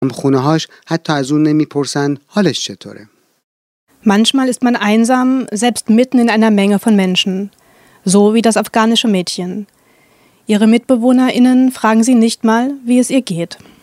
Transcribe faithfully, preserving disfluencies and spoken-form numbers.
خونه‌هاش حتی از اون نمیپرسن حالش چطوره. Manchmal ist man einsam, selbst mitten in einer Menge von Menschen, so wie das afghanische Mädchen. Ihre MitbewohnerInnen fragen sie nicht mal, wie es ihr geht.